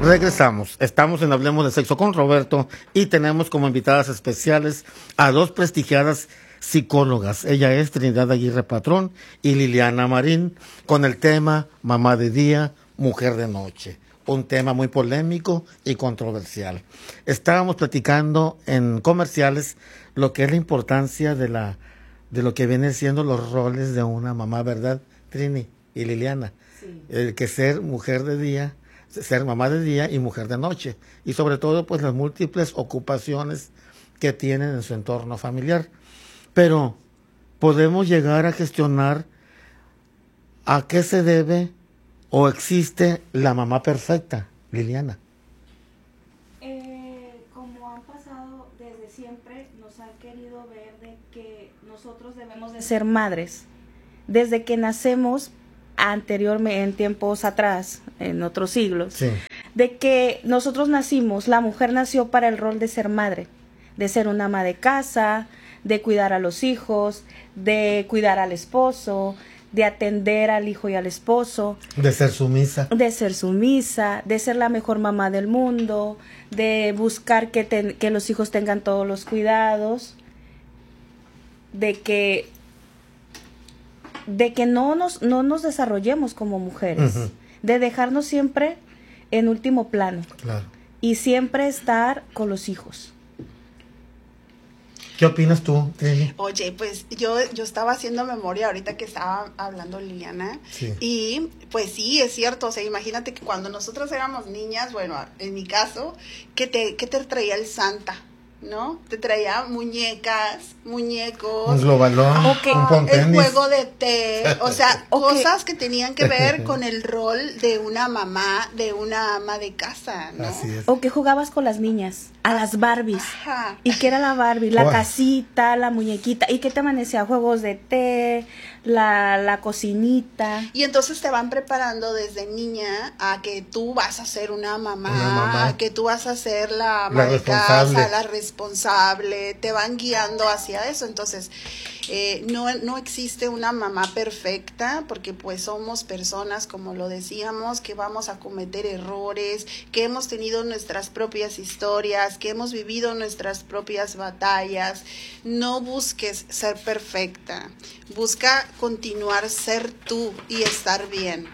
Regresamos. Estamos en Hablemos de Sexo con Roberto y tenemos como invitadas especiales a dos prestigiadas psicólogas. Ella es Trinidad Aguirre Patrón y Liliana Marín, con el tema Mamá de día, mujer de noche. Un tema muy polémico y controversial. Estábamos platicando en comerciales lo que es la importancia de lo que vienen siendo los roles de una mamá, ¿verdad, Trini y Liliana? Sí. El que ser mujer de día, ser mamá de día y mujer de noche, y sobre todo pues las múltiples ocupaciones que tienen en su entorno familiar. Pero podemos llegar a gestionar a qué se debe o existe la mamá perfecta, Liliana. Como han pasado desde siempre, nos han querido ver de que nosotros debemos de ser madres. Desde que nacemos, anteriormente, en tiempos atrás, en otros siglos, sí, de que nosotros nacimos, la mujer nació para el rol de ser madre, de ser una ama de casa, de cuidar a los hijos, de cuidar al esposo, de atender al hijo y al esposo. De ser sumisa. De ser sumisa, de ser la mejor mamá del mundo, de buscar que los hijos tengan todos los cuidados, de que no nos desarrollemos como mujeres, de dejarnos siempre en último plano, claro, y siempre estar con los hijos. ¿Qué opinas tú, Trini? Oye, pues yo estaba haciendo memoria ahorita que estaba hablando Liliana, sí, y pues sí, es cierto, o sea, imagínate que cuando nosotros éramos niñas, bueno, en mi caso, ¿qué te traía el Santa? ¿No? Te traía muñecas, muñecos, un globalón, un pompenis, el juego de té, o sea, cosas que tenían que ver con el rol de una mamá, de una ama de casa, ¿no? Así es. O que jugabas con las niñas, a las Barbies. Ajá. ¿Y qué era la Barbie? La casita, la muñequita. ¿Y qué te amanecía? Juegos de té, la cocinita. Y entonces te van preparando desde niña a que tú vas a ser una mamá, a que tú vas a ser la ama de casa, la responsable, te van guiando hacia eso. Entonces no existe una mamá perfecta, porque pues somos personas, como lo decíamos, que vamos a cometer errores, que hemos tenido nuestras propias historias, que hemos vivido nuestras propias batallas. No busques ser perfecta, busca continuar ser tú y estar bien.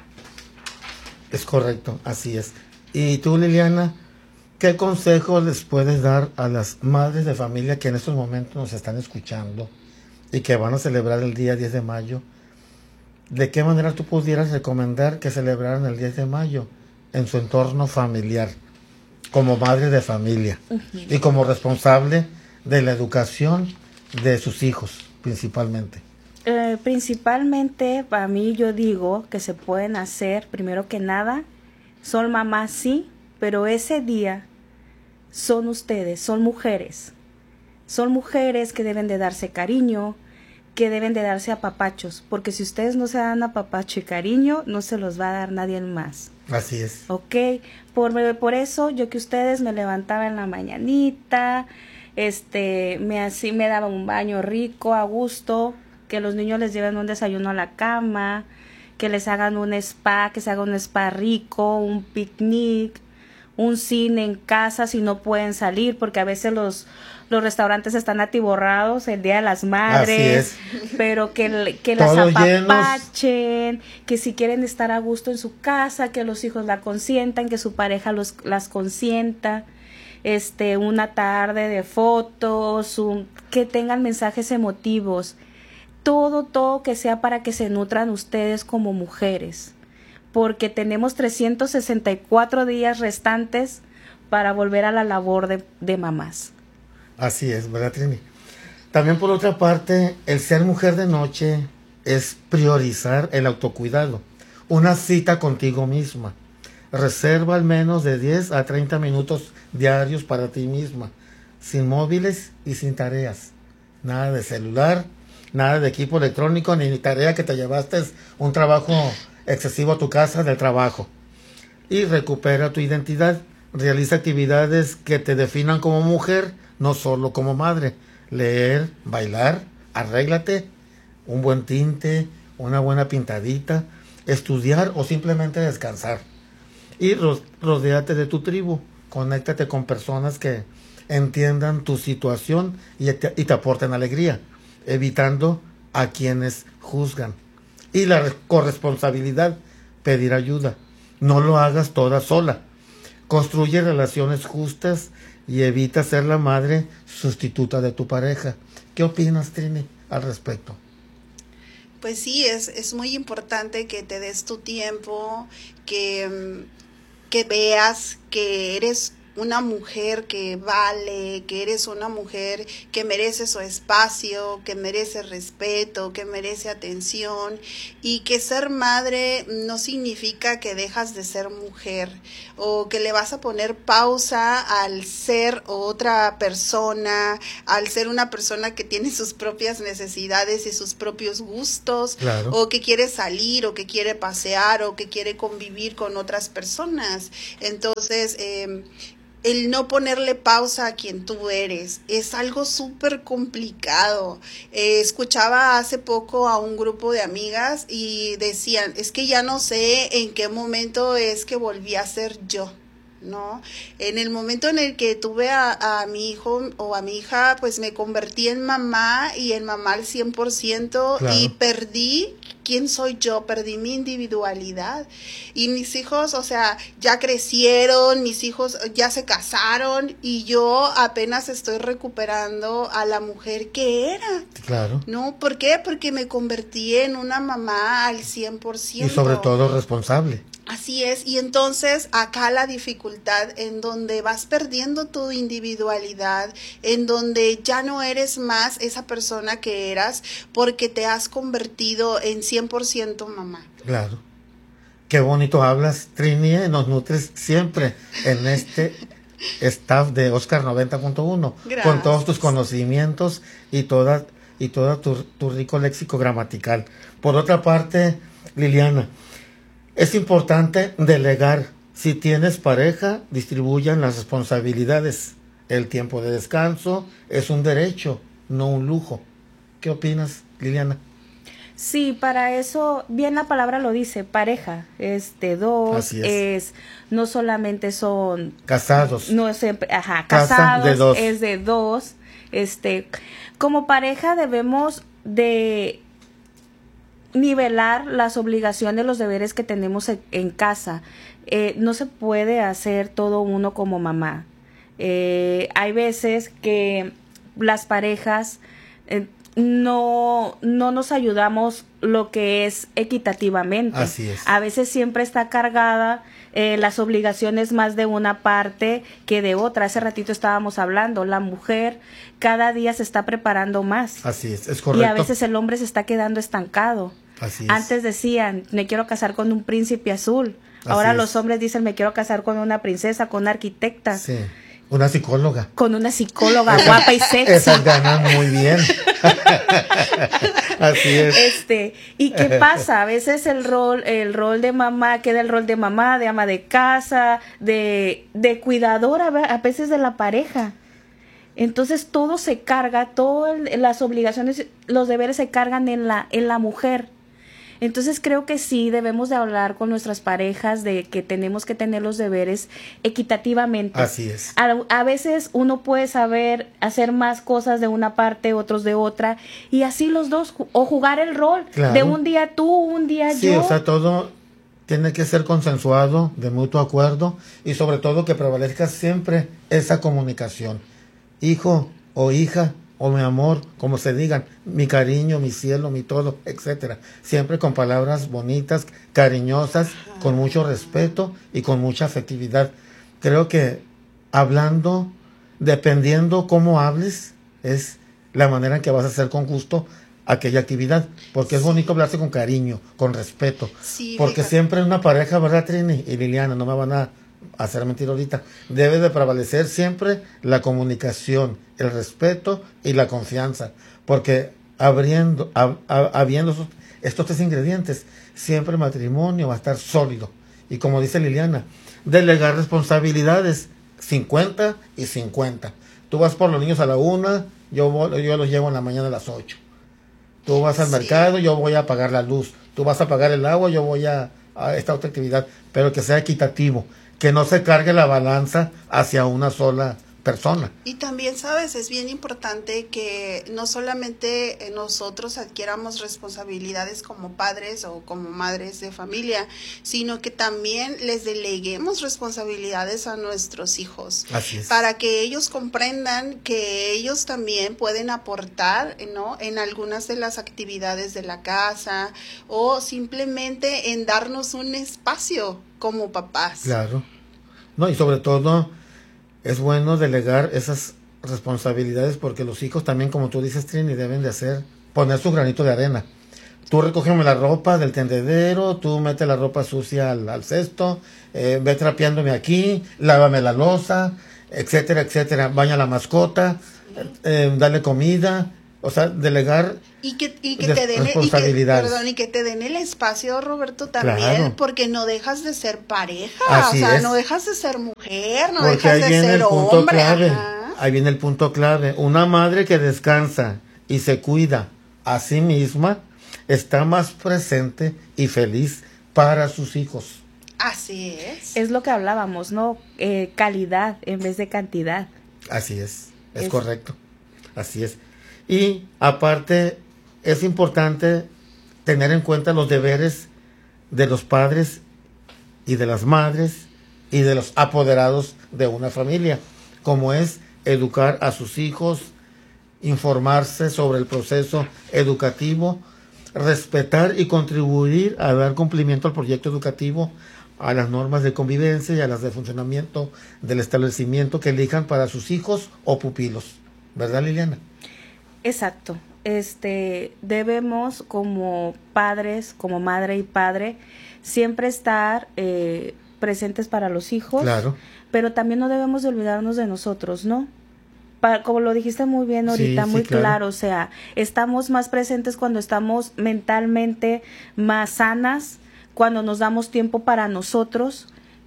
Es correcto, así es. ¿Y tú, Liliana, qué consejos les puedes dar a las madres de familia que en estos momentos nos están escuchando y que van a celebrar el día 10 de mayo? ¿De qué manera tú pudieras recomendar que celebraran el 10 de mayo en su entorno familiar, como madre de familia y como responsable de la educación de sus hijos, principalmente? Principalmente, para mí, yo digo que se pueden hacer, primero que nada, son mamás, sí, pero ese día son ustedes, son mujeres que deben de darse cariño, que deben de darse apapachos, porque si ustedes no se dan apapacho y cariño, no se los va a dar nadie más. Así es. Ok, por eso yo que ustedes me levantaba en la mañanita, me daba un baño rico, a gusto, que los niños les lleven un desayuno a la cama, que les hagan un spa, que se haga un spa rico, un picnic, un cine en casa si no pueden salir, porque a veces los restaurantes están atiborrados el Día de las Madres, pero que las apapachen, que si quieren estar a gusto en su casa, que los hijos la consientan, que su pareja las consienta, una tarde de fotos, que tengan mensajes emotivos, todo que sea para que se nutran ustedes como mujeres, porque tenemos 364 días restantes para volver a la labor de mamás. Así es, ¿verdad, Trini? También, por otra parte, el ser mujer de noche es priorizar el autocuidado, una cita contigo misma. Reserva al menos de 10 a 30 minutos diarios para ti misma, sin móviles y sin tareas. Nada de celular, nada de equipo electrónico, ni tarea que te llevaste un trabajo excesivo a tu casa del trabajo. Y recupera tu identidad. Realiza actividades que te definan como mujer, no solo como madre. Leer, bailar, arréglate, un buen tinte, una buena pintadita, estudiar o simplemente descansar. Y rodéate de tu tribu, conéctate con personas que entiendan tu situación y te aporten alegría, evitando a quienes juzgan. Y la corresponsabilidad, pedir ayuda. No lo hagas toda sola. Construye relaciones justas y evita ser la madre sustituta de tu pareja. ¿Qué opinas, Trini, al respecto? Pues sí, es muy importante que te des tu tiempo, que veas que eres una mujer que vale, que eres una mujer que merece su espacio, que merece respeto, que merece atención, y que ser madre no significa que dejas de ser mujer o que le vas a poner pausa al ser otra persona, al ser una persona que tiene sus propias necesidades y sus propios gustos, claro, o que quiere salir, o que quiere pasear, o que quiere convivir con otras personas. Entonces, el no ponerle pausa a quien tú eres es algo súper complicado. Escuchaba hace poco a un grupo de amigas y decían, es que ya no sé en qué momento es que volví a ser yo, ¿no? En el momento en el que tuve a mi hijo o a mi hija, pues me convertí en mamá, y en mamá al 100%, claro, y perdí quién soy yo, perdí mi individualidad. Y mis hijos, o sea, ya crecieron, mis hijos ya se casaron, y yo apenas estoy recuperando a la mujer que era. Claro. ¿No? ¿Por qué? Porque me convertí en una mamá al 100%. Y sobre todo responsable. Así es, y entonces acá la dificultad en donde vas perdiendo tu individualidad, en donde ya no eres más esa persona que eras porque te has convertido en 100% mamá. Claro. Qué bonito hablas, Trini, nos nutres siempre en este staff de Oscar 90.1, con todos tus conocimientos y toda tu rico léxico gramatical. Por otra parte, Liliana, es importante delegar. Si tienes pareja, distribuyan las responsabilidades. El tiempo de descanso es un derecho, no un lujo. ¿Qué opinas, Liliana? Sí, para eso, bien la palabra lo dice, pareja, es de dos, Así es. No solamente son casados. No siempre, casados, de dos. Es de dos. Como pareja debemos de nivelar las obligaciones, los deberes que tenemos en casa. No se puede hacer todo uno como mamá. Hay veces que las parejas no nos ayudamos lo que es equitativamente. Así es. A veces siempre está cargada las obligaciones más de una parte que de otra. Hace ratito estábamos hablando, la mujer cada día se está preparando más. Así es correcto. Y a veces el hombre se está quedando estancado. Así es. Antes decían, me quiero casar con un príncipe azul. Ahora los hombres dicen, me quiero casar con una princesa, con una arquitecta. Sí. Una psicóloga. Con una psicóloga guapa y sexy. Esas ganan muy bien. Así es. ¿Y qué pasa? A veces el rol de mamá queda el rol de mamá, de ama de casa, de cuidadora, a veces de la pareja. Entonces todo se carga, todas las obligaciones, los deberes se cargan en la mujer. Entonces creo que sí debemos de hablar con nuestras parejas de que tenemos que tener los deberes equitativamente. Así es. A veces uno puede saber hacer más cosas de una parte, otros de otra, y así los dos, o jugar el rol, claro, de un día tú, un día yo. Sí, o sea, todo tiene que ser consensuado, de mutuo acuerdo, y sobre todo que prevalezca siempre esa comunicación. Hijo o hija, o mi amor, como se digan, mi cariño, mi cielo, mi todo, etcétera. Siempre con palabras bonitas, cariñosas, con mucho respeto y con mucha afectividad. Creo que hablando, dependiendo cómo hables, es la manera en que vas a hacer con gusto aquella actividad, porque es bonito hablarse con cariño, con respeto, porque siempre una pareja, ¿verdad, Trini y Liliana? No me van a hacer mentir ahorita. Debe de prevalecer siempre la comunicación, el respeto y la confianza, porque habiendo estos tres ingredientes, siempre el matrimonio va a estar sólido. Y como dice Liliana, delegar responsabilidades 50 y 50. Tú vas por los niños a la 1, yo los llevo en la mañana a las 8. Tú vas al mercado, yo voy a pagar la luz. Tú vas a pagar el agua, yo voy a esta otra actividad, pero que sea equitativo, que no se cargue la balanza hacia una sola persona. Y también, sabes, es bien importante que no solamente nosotros adquiramos responsabilidades como padres o como madres de familia, sino que también les deleguemos responsabilidades a nuestros hijos. Así es. Para que ellos comprendan que ellos también pueden aportar, ¿no?, en algunas de las actividades de la casa, o simplemente en darnos un espacio como papás. Claro. No, y sobre todo es bueno delegar esas responsabilidades, porque los hijos también, como tú dices, Trini, deben de poner su granito de arena. Tú recógeme la ropa del tendedero, tú mete la ropa sucia al cesto, ve trapeándome aquí, lávame la loza, etcétera, etcétera. Baña la mascota, dale comida. O sea, delegar y que te den y que te den el espacio, Roberto, también, claro, porque no dejas de ser pareja. Así o sea, es. No dejas de ser mujer, no porque dejas de ser hombre. Ahí viene el punto clave. Una madre que descansa y se cuida a sí misma está más presente y feliz para sus hijos. Así es. Es lo que hablábamos, ¿no? Calidad en vez de cantidad. Así es correcto. Así es. Y aparte es importante tener en cuenta los deberes de los padres y de las madres y de los apoderados de una familia, como es educar a sus hijos, informarse sobre el proceso educativo, respetar y contribuir a dar cumplimiento al proyecto educativo, a las normas de convivencia y a las de funcionamiento del establecimiento que elijan para sus hijos o pupilos. ¿Verdad, Liliana? Exacto. Debemos, como padres, como madre y padre, siempre estar presentes para los hijos. Claro. Pero también no debemos de olvidarnos de nosotros, ¿no? Como lo dijiste muy bien ahorita, sí, muy claro. claro, o sea, estamos más presentes cuando estamos mentalmente más sanas, cuando nos damos tiempo para nosotros,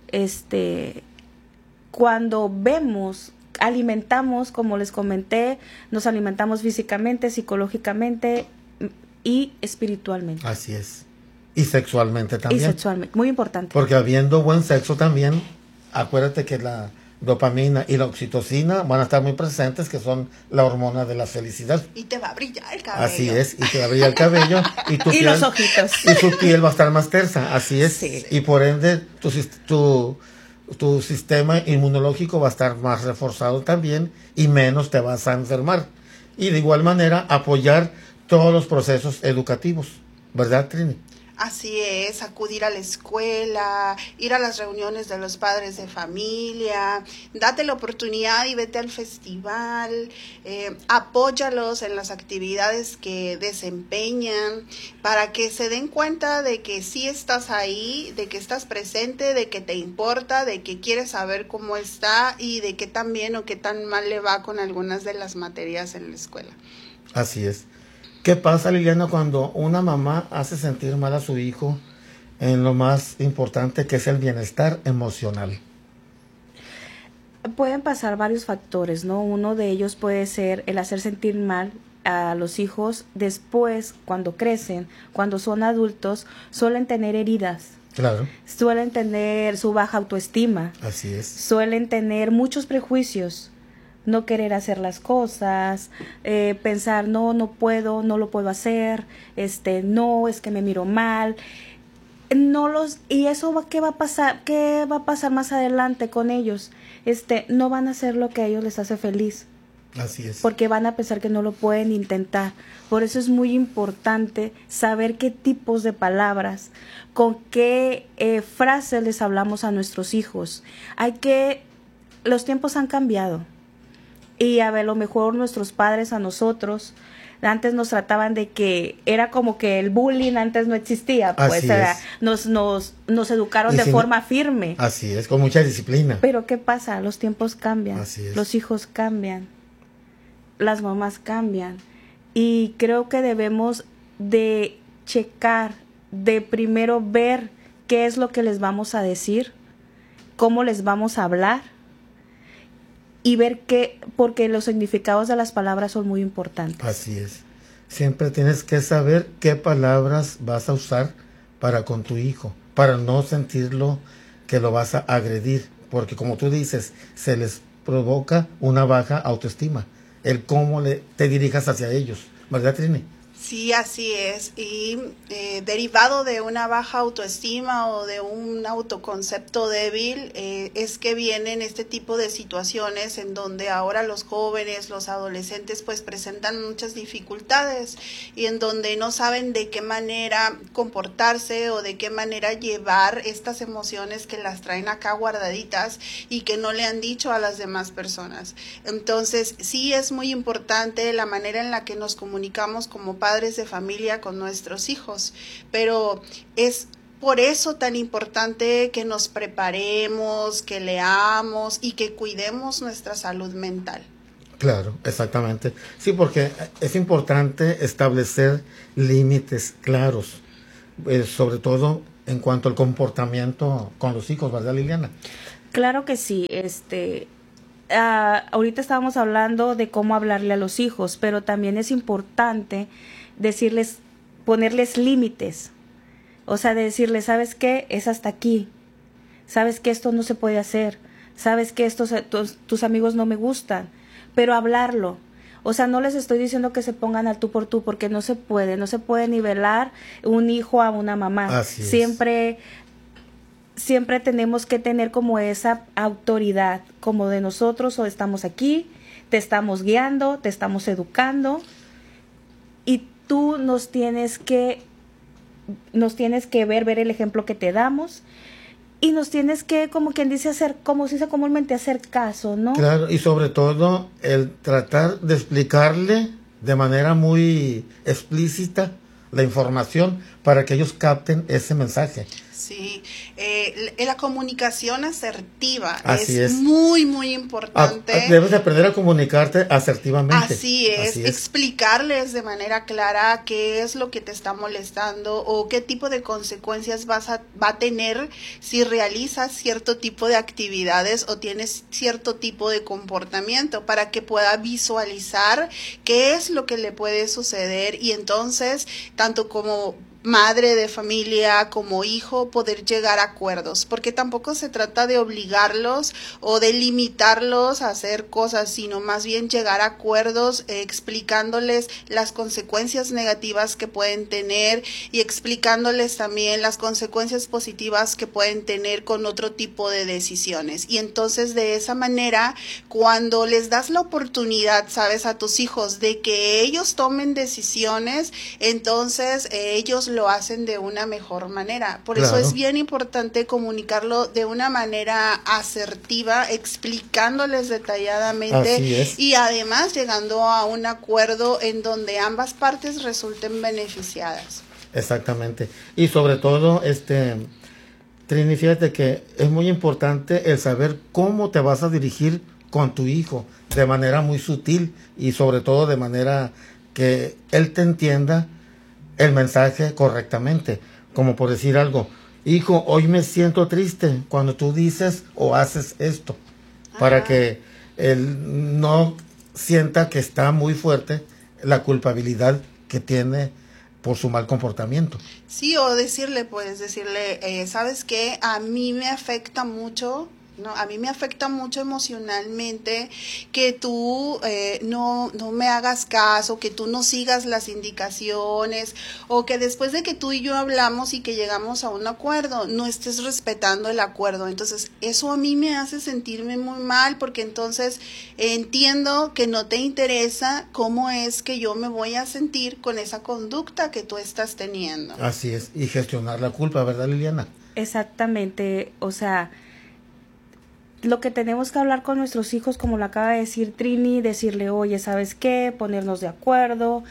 cuando alimentamos, como les comenté, nos alimentamos físicamente, psicológicamente y espiritualmente. Así es. Y sexualmente también. Y sexualmente, muy importante. Porque habiendo buen sexo también, acuérdate que la dopamina y la oxitocina van a estar muy presentes, que son la hormona de la felicidad. Y te va a brillar el cabello. Así es, y te va a brillar el cabello. Y tu piel, los ojitos. Y tu piel va a estar más tersa, así es. Sí. Y por ende, tu sistema inmunológico va a estar más reforzado también y menos te vas a enfermar. Y de igual manera apoyar todos los procesos educativos, ¿verdad, Trini? Así es, acudir a la escuela, ir a las reuniones de los padres de familia, date la oportunidad y vete al festival, apóyalos en las actividades que desempeñan, para que se den cuenta de que sí estás ahí, de que estás presente, de que te importa, de que quieres saber cómo está y de qué tan bien o qué tan mal le va con algunas de las materias en la escuela. Así es. ¿Qué pasa, Liliana, cuando una mamá hace sentir mal a su hijo en lo más importante, que es el bienestar emocional? Pueden pasar varios factores, ¿no? Uno de ellos puede ser el hacer sentir mal a los hijos. Después, cuando crecen, cuando son adultos, suelen tener heridas. Claro. Suelen tener su baja autoestima. Así es. Suelen tener muchos prejuicios. No querer hacer las cosas, pensar no puedo, no lo puedo hacer, no, es que me miro mal, y eso ¿qué va a pasar más adelante con ellos? No van a hacer lo que a ellos les hace feliz. Así es. Porque van a pensar que no lo pueden intentar. Por eso es muy importante saber qué tipos de palabras, con qué frases les hablamos a nuestros hijos. Los tiempos han cambiado. Y a lo mejor nuestros padres a nosotros, antes nos trataban de que era como que el bullying antes no existía, pues nos educaron de forma firme. Así es, con mucha disciplina. Pero ¿qué pasa? Los tiempos cambian, así es. Los hijos cambian, las mamás cambian. Y creo que debemos de checar, de primero ver qué es lo que les vamos a decir, cómo les vamos a hablar, y ver porque los significados de las palabras son muy importantes. Así es. Siempre tienes que saber qué palabras vas a usar para con tu hijo, para no sentirlo que lo vas a agredir, porque como tú dices, se les provoca una baja autoestima, el cómo te dirijas hacia ellos, ¿verdad, Trini? Sí, así es. Y derivado de una baja autoestima o de un autoconcepto débil, es que vienen este tipo de situaciones en donde ahora los jóvenes, los adolescentes, pues presentan muchas dificultades y en donde no saben de qué manera comportarse o de qué manera llevar estas emociones que las traen acá guardaditas y que no le han dicho a las demás personas. Entonces, sí es muy importante la manera en la que nos comunicamos como padres de familia con nuestros hijos, pero es por eso tan importante que nos preparemos, que leamos y que cuidemos nuestra salud mental. Claro, exactamente. Sí, porque es importante establecer límites claros, sobre todo en cuanto al comportamiento con los hijos, ¿verdad, Liliana? Claro que sí, ahorita estábamos hablando de cómo hablarle a los hijos, pero también es importante decirles, ponerles límites, o sea, de decirles, ¿sabes qué? Es hasta aquí, ¿sabes que esto no se puede hacer? ¿Sabes que tus amigos no me gustan? Pero hablarlo, o sea, no les estoy diciendo que se pongan al tú por tú, porque no se puede nivelar un hijo a una mamá. Así es. Siempre tenemos que tener como esa autoridad, como de nosotros, o estamos aquí, te estamos guiando, te estamos educando, y tú nos tienes que ver el ejemplo que te damos, y nos tienes que, como quien dice, hacer, como se dice comúnmente, hacer caso, ¿no? Claro, y sobre todo el tratar de explicarle de manera muy explícita la información para que ellos capten ese mensaje. Sí, la comunicación asertiva es muy, muy importante. Debes aprender a comunicarte asertivamente. Así es, explicarles de manera clara qué es lo que te está molestando o qué tipo de consecuencias va a tener si realizas cierto tipo de actividades o tienes cierto tipo de comportamiento, para que pueda visualizar qué es lo que le puede suceder y entonces, tanto como madre de familia, como hijo, poder llegar a acuerdos, porque tampoco se trata de obligarlos o de limitarlos a hacer cosas, sino más bien llegar a acuerdos, explicándoles las consecuencias negativas que pueden tener y explicándoles también las consecuencias positivas que pueden tener con otro tipo de decisiones. Y entonces de esa manera, cuando les das la oportunidad, sabes, a tus hijos de que ellos tomen decisiones, entonces ellos lo hacen de una mejor manera. Por eso es bien importante comunicarlo de una manera asertiva, explicándoles detalladamente y además llegando a un acuerdo en donde ambas partes resulten beneficiadas. Exactamente. Y sobre todo, Trini, fíjate que es muy importante el saber cómo te vas a dirigir con tu hijo de manera muy sutil y sobre todo de manera que él te entienda el mensaje correctamente, como por decir algo, hijo, hoy me siento triste cuando tú dices o haces esto, para que él no sienta que está muy fuerte la culpabilidad que tiene por su mal comportamiento. Sí, o decirle, ¿sabes qué? A mí me afecta mucho. No, a mí me afecta mucho emocionalmente que tú no me hagas caso, que tú no sigas las indicaciones o que después de que tú y yo hablamos y que llegamos a un acuerdo, no estés respetando el acuerdo. Entonces, eso a mí me hace sentirme muy mal porque entonces entiendo que no te interesa cómo es que yo me voy a sentir con esa conducta que tú estás teniendo. Así es, y gestionar la culpa, ¿verdad, Liliana? Exactamente, o sea, lo que tenemos que hablar con nuestros hijos, como lo acaba de decir Trini, decirle, oye, ¿sabes qué? Ponernos de acuerdo.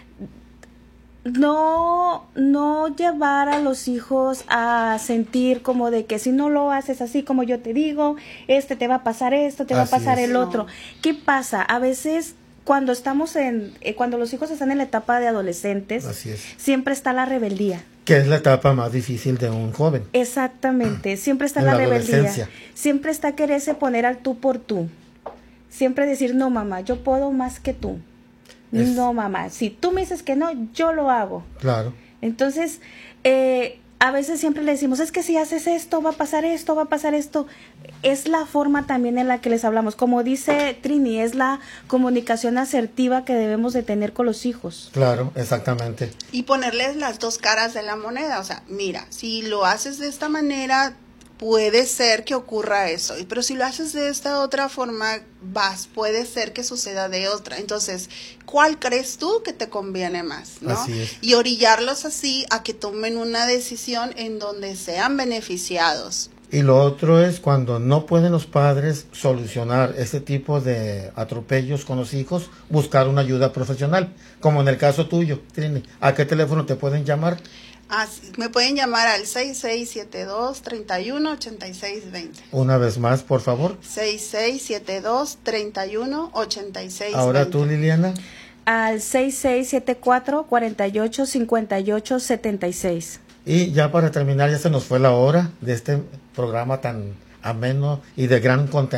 No llevar a los hijos a sentir como de que si no lo haces así como yo te digo, te va a pasar esto, te va a pasar el otro. ¿Qué pasa? A veces cuando cuando los hijos están en la etapa de adolescentes, siempre está la rebeldía. Que es la etapa más difícil de un joven. Exactamente, siempre está la rebeldía. Siempre está quererse poner al tú por tú. Siempre decir, no mamá, yo puedo más que tú. No mamá, si tú me dices que no, yo lo hago. Claro. Entonces, a veces siempre le decimos, es que si haces esto, va a pasar esto, va a pasar esto. Es la forma también en la que les hablamos. Como dice Trini, es la comunicación asertiva que debemos de tener con los hijos. Claro, exactamente. Y ponerles las dos caras de la moneda. O sea, mira, si lo haces de esta manera, puede ser que ocurra eso, pero si lo haces de esta otra forma, puede ser que suceda de otra. Entonces, ¿cuál crees tú que te conviene más, ¿no? Así es. Y orillarlos así a que tomen una decisión en donde sean beneficiados. Y lo otro es cuando no pueden los padres solucionar este tipo de atropellos con los hijos, buscar una ayuda profesional, como en el caso tuyo, Trini. ¿A qué teléfono te pueden llamar? Me pueden llamar al 6672-318620. Una vez más, por favor. 6672-318620. Ahora tú, Liliana. Al 6674-485876. Y ya para terminar, ya se nos fue la hora de este programa tan ameno y de gran contenido.